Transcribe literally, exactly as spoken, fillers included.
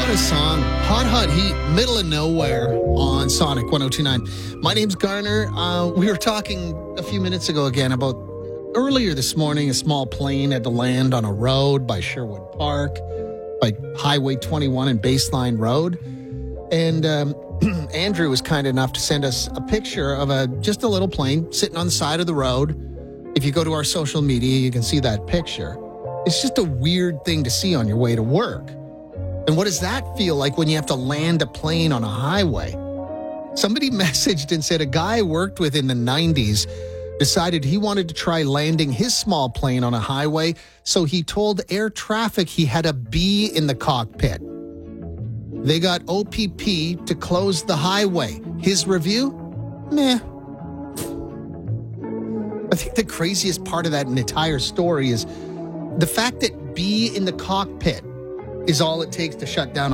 What a song. Hot, hot heat, middle of nowhere on Sonic one oh two point nine. My name's Garner. Uh, we were talking a few minutes ago again about earlier this morning, a small plane had to land on a road by Sherwood Park, by Highway twenty-one and Baseline Road. And um, Andrew was kind enough to send us a picture of a just a little plane sitting on the side of the road. If you go to our social media, you can see that picture. It's just a weird thing to see on your way to work. And what does that feel like when you have to land a plane on a highway? Somebody messaged and said a guy I worked with in the nineties decided he wanted to try landing his small plane on a highway, so he told air traffic he had a bee in the cockpit. They got O P P to close the highway. His review? Meh. I think the craziest part of that entire story is the fact that bee in the cockpit is all it takes to shut down